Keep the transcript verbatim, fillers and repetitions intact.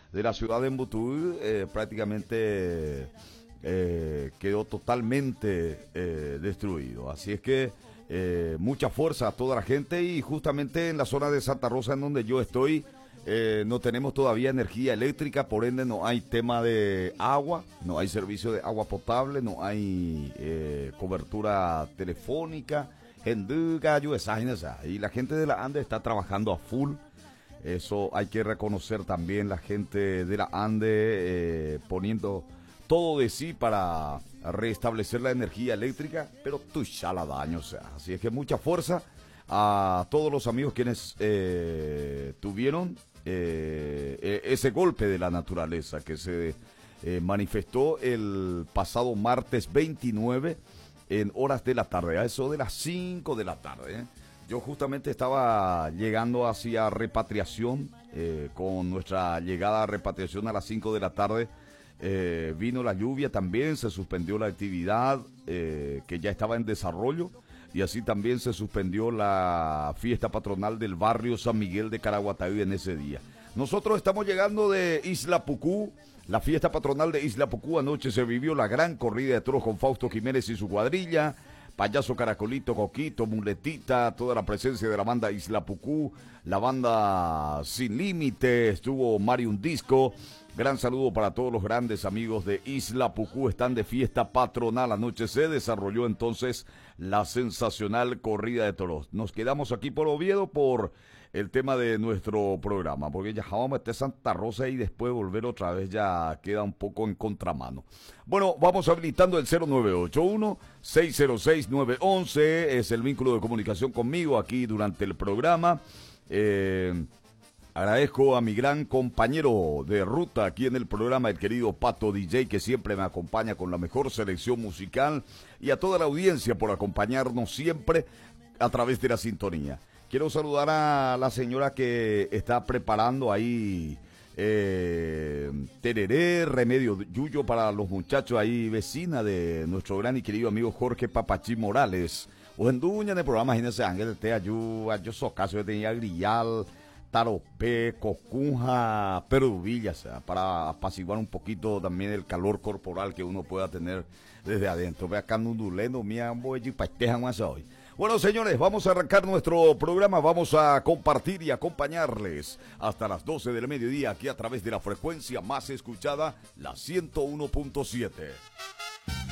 de la ciudad de Embutú eh, prácticamente eh, quedó totalmente eh, destruido. Así es que eh, mucha fuerza a toda la gente, y justamente en la zona de Santa Rosa, en donde yo estoy, eh, no tenemos todavía energía eléctrica, por ende no hay tema de agua, no hay servicio de agua potable, no hay eh, cobertura telefónica, genduga, y la gente de la ANDE está trabajando a full. Eso hay que reconocer también, la gente de la ANDE eh, poniendo todo de sí para restablecer la energía eléctrica, pero tú ya la daño, o sea, así es que mucha fuerza a todos los amigos quienes eh, tuvieron eh, ese golpe de la naturaleza que se eh, manifestó el pasado martes veintinueve en horas de la tarde, a eso de las cinco de la tarde, ¿eh? Yo justamente estaba llegando hacia repatriación, eh, con nuestra llegada a repatriación a las cinco de la tarde, eh, vino la lluvia también, se suspendió la actividad eh, que ya estaba en desarrollo, y así también se suspendió la fiesta patronal del barrio San Miguel de Caraguatay en ese día. Nosotros estamos llegando de Isla Pucú, la fiesta patronal de Isla Pucú. Anoche se vivió la gran corrida de toros con Fausto Jiménez y su cuadrilla, Payaso Caracolito, Coquito, Muletita, toda la presencia de la banda Isla Pucú, la banda Sin Límite, estuvo Mario Un Disco. Gran saludo para todos los grandes amigos de Isla Pucú, están de fiesta patronal. Anoche se desarrolló entonces la sensacional corrida de toros. Nos quedamos aquí por Oviedo por el tema de nuestro programa, porque ya vamos a meter Santa Rosa y después volver otra vez ya queda un poco en contramano. Bueno, vamos habilitando el cero nueve ocho uno, seis cero seis, nueve uno uno, es el vínculo de comunicación conmigo aquí durante el programa. Eh... Agradezco a mi gran compañero de ruta aquí en el programa, el querido Pato D J, que siempre me acompaña con la mejor selección musical, y a toda la audiencia por acompañarnos siempre a través de la sintonía. Quiero saludar a la señora que está preparando ahí eh, tereré, remedio yuyo para los muchachos ahí, vecina de nuestro gran y querido amigo Jorge Papachí Morales. O en duña en el programa, imagínense, Ángel, te ayuda, yo soy caso, yo tenía grillal, taropé, cocunja, peruvilla, o sea, para apaciguar un poquito también el calor corporal que uno pueda tener desde adentro. Ve acá nuduleno, mía, voy y pastejan más hoy. Bueno, señores, vamos a arrancar nuestro programa, vamos a compartir y acompañarles hasta las doce del mediodía aquí a través de la frecuencia más escuchada, la ciento uno punto siete.